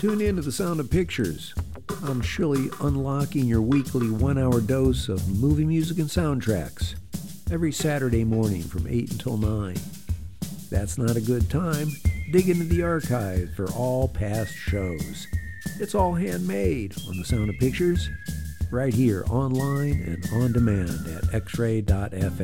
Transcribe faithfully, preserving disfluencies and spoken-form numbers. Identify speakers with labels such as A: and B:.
A: Tune in to The Sound of Pictures. I'm surely unlocking your weekly one-hour dose of movie music and soundtracks every Saturday morning from eight until nine. If that's not a good time, dig into the archive for all past shows. It's all handmade on The Sound of Pictures, right here online and on demand at x ray dot f m.